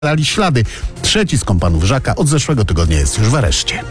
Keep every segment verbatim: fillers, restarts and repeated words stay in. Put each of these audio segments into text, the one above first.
dali ślady. Trzeci z kompanów Żaka od zeszłego tygodnia jest już w areszcie.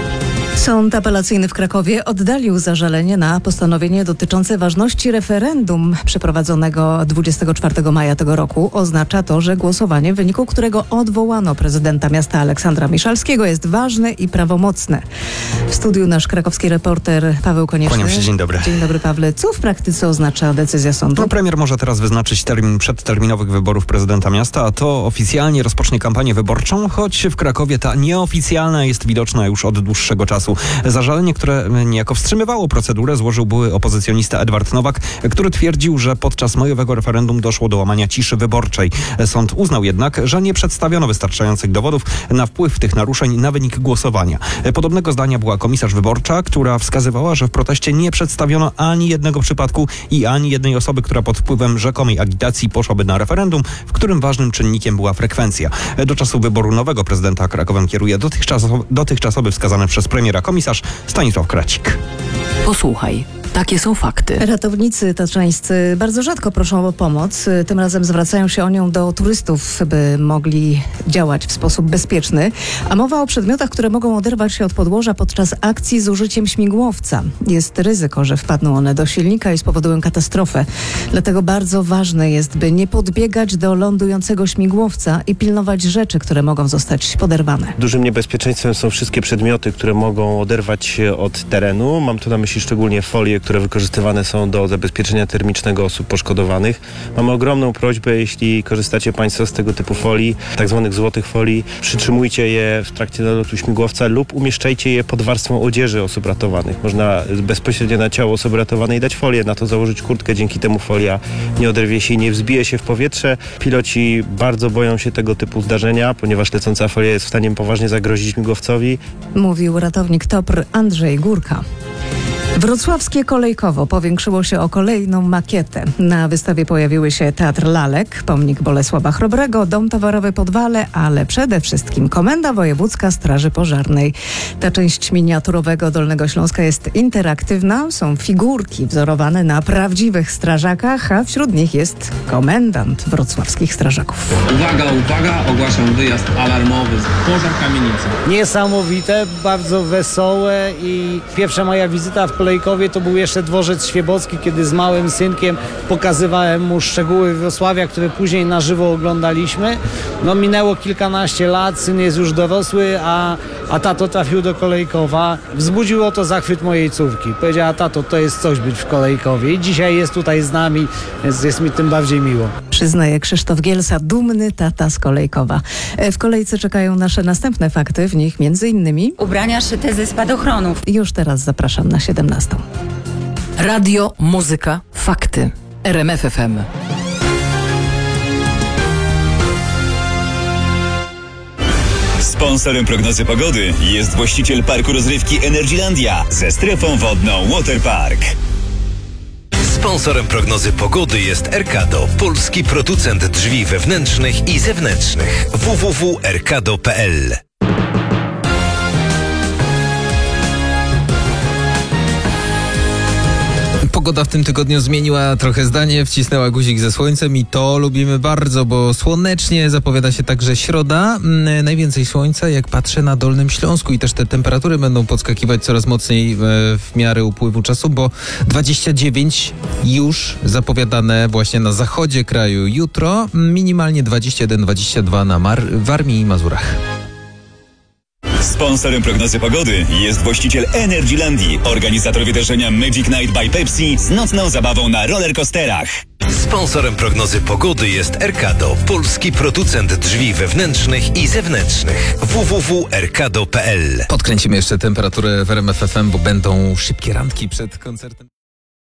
Sąd apelacyjny w Krakowie oddalił zażalenie na postanowienie dotyczące ważności referendum przeprowadzonego dwudziestego czwartego maja tego roku. Oznacza to, że głosowanie, w wyniku którego odwołano prezydenta miasta Aleksandra Miszalskiego, jest ważne i prawomocne. W studiu nasz krakowski reporter Paweł Konieczny. Kłaniam się, dzień dobry. Dzień dobry, Pawle. Co w praktyce oznacza decyzja sądu? No, premier może teraz wyznaczyć termin przedterminowych wyborów prezydenta miasta, a to oficjalnie rozpocznie kampanię wyborczą, choć w Krakowie ta nieoficjalna jest widoczna już od dłuższego czasu. Zażalenie, które niejako wstrzymywało procedurę, złożył były opozycjonista Edward Nowak, który twierdził, że podczas majowego referendum doszło do łamania ciszy wyborczej. Sąd uznał jednak, że nie przedstawiono wystarczających dowodów na wpływ tych naruszeń na wynik głosowania. Podobnego zdania była komisarz wyborcza, która wskazywała, że w proteście nie przedstawiono ani jednego przypadku i ani jednej osoby, która pod wpływem rzekomej agitacji poszłaby na referendum, w którym ważnym czynnikiem była frekwencja. Do czasu wyboru nowego prezydenta Krakowem kieruje dotychczasowy, dotychczasowy wskazany przez premiera komisarz Stanisław Kracik. Posłuchaj, takie są fakty. Ratownicy tatrzańscy bardzo rzadko proszą o pomoc. Tym razem zwracają się o nią do turystów, by mogli działać w sposób bezpieczny. A mowa o przedmiotach, które mogą oderwać się od podłoża podczas akcji z użyciem śmigłowca. Jest ryzyko, że wpadną one do silnika i spowodują katastrofę. Dlatego bardzo ważne jest, by nie podbiegać do lądującego śmigłowca i pilnować rzeczy, które mogą zostać poderwane. Dużym niebezpieczeństwem są wszystkie przedmioty, które mogą oderwać się od terenu. Mam tu na myśli szczególnie folie, które wykorzystywane są do zabezpieczenia termicznego osób poszkodowanych. Mamy ogromną prośbę, jeśli korzystacie Państwo z tego typu folii, tak zwanych złotych folii, przytrzymujcie je w trakcie nalotu śmigłowca lub umieszczajcie je pod warstwą odzieży osób ratowanych. Można bezpośrednio na ciało osoby ratowanej dać folię, na to założyć kurtkę, dzięki temu folia nie oderwie się i nie wzbije się w powietrze. Piloci bardzo boją się tego typu zdarzenia, ponieważ lecąca folia jest w stanie poważnie zagrozić śmigłowcowi. Mówił ratownik TOPR Andrzej Górka. Wrocławskie Kolejkowo powiększyło się o kolejną makietę. Na wystawie pojawiły się Teatr Lalek, Pomnik Bolesława Chrobrego, Dom Towarowy Podwale, ale przede wszystkim Komenda Wojewódzka Straży Pożarnej. Ta część miniaturowego Dolnego Śląska jest interaktywna. Są figurki wzorowane na prawdziwych strażakach, a wśród nich jest komendant wrocławskich strażaków. Uwaga, uwaga, ogłaszam wyjazd alarmowy. Pożar kamienicy. Niesamowite, bardzo wesołe i pierwsza moja wizyta w Kolejkowie to był jeszcze dworzec świebocki, kiedy z małym synkiem pokazywałem mu szczegóły Wrocławia, które później na żywo oglądaliśmy. No minęło kilkanaście lat, syn jest już dorosły, a, a tato trafił do Kolejkowa. Wzbudziło to zachwyt mojej córki. Powiedziała: tato, to jest coś być w Kolejkowie i dzisiaj jest tutaj z nami, więc jest mi tym bardziej miło. Przyznaje Krzysztof Gielsa, dumny tata z Kolejkowa. W kolejce czekają nasze następne fakty, w nich między innymi ubrania szyte ze spadochronów. Już teraz zapraszam na siedemnastą. Radio, muzyka, fakty. R M F F M. Sponsorem prognozy pogody jest właściciel parku rozrywki Energylandia ze strefą wodną Waterpark. Sponsorem prognozy pogody jest Erkado, polski producent drzwi wewnętrznych i zewnętrznych. w w w kropka erkado kropka p l. Pogoda w tym tygodniu zmieniła trochę zdanie, wcisnęła guzik ze słońcem i to lubimy bardzo, bo słonecznie zapowiada się także środa. Najwięcej słońca, jak patrzę na Dolnym Śląsku, i też te temperatury będą podskakiwać coraz mocniej w, w miarę upływu czasu, bo dwadzieścia dziewięć już zapowiadane właśnie na zachodzie kraju jutro, minimalnie dwadzieścia jeden dwadzieścia dwa na Mar- Warmii i Mazurach. Sponsorem prognozy pogody jest właściciel Energylandii, organizator wydarzenia Magic Night by Pepsi z nocną zabawą na rollercoasterach. Sponsorem prognozy pogody jest Erkado, polski producent drzwi wewnętrznych i zewnętrznych. w w w kropka erkado kropka p l. Podkręcimy jeszcze temperaturę w R M F F M, bo będą szybkie randki przed koncertem.